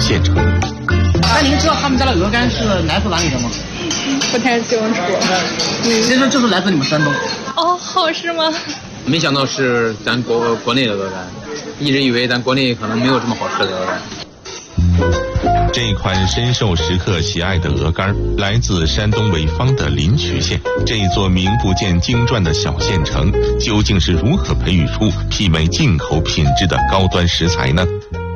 县城。 那您知道他们家的鹅肝是来自哪里的吗？ 不太清楚。 其实就是来自你们山东。 哦，好是吗？ 没想到是咱国内的鹅肝，一直以为咱国内可能没有这么好吃的鹅肝。 这款深受食客喜爱的鹅肝来自山东潍坊的临朐县。这座名不见经传的小县城，究竟是如何培育出媲美进口品质的高端食材呢？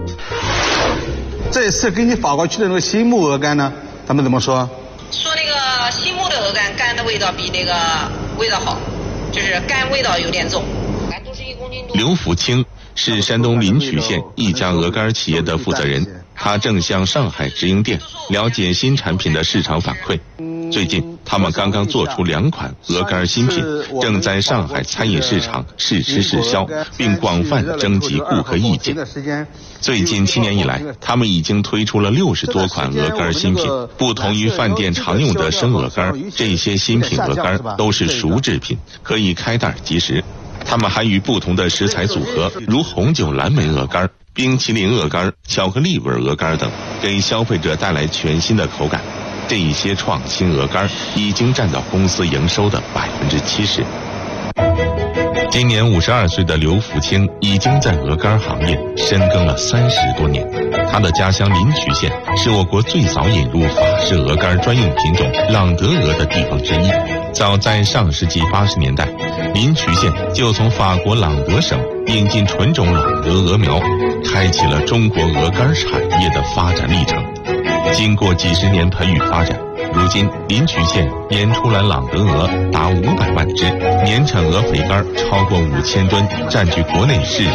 这次给你发过去的那个新木鹅肝呢，他们怎么说？ 说那个新木的鹅肝的味道比那个味道好，就是肝味道有点重。肝都是1公斤多。 刘福清是山东临朐县一家鹅肝企业的负责人，他正向上海直营店了解新产品的市场反馈。最近他们刚刚做出2款鹅肝新品，正在上海餐饮市场试吃试销，并广泛征集顾客意见。最近7年以来，他们已经推出了60多款鹅肝新品。不同于饭店常用的生鹅肝，这些新品鹅肝都是熟制品，可以开袋即食。他们还与不同的食材组合，如红酒蓝莓鹅肝、冰淇淋鹅肝、巧克力味鹅肝等，给消费者带来全新的口感。这一些创新鹅肝已经占到公司营收的70%。今年52岁的刘福清已经在鹅肝行业深耕了30多年。他的家乡临朐县是我国最早引入法式鹅肝专用品种朗德鹅的地方之一。早在上世纪80年代，临朐县就从法国朗德省引进纯种朗德鹅苗，开启了中国鹅肝产业的发展历程。经过几十年培育发展，如今临朐县年出栏朗德鹅达500万只，年产鹅肥肝超过5000吨，占据国内市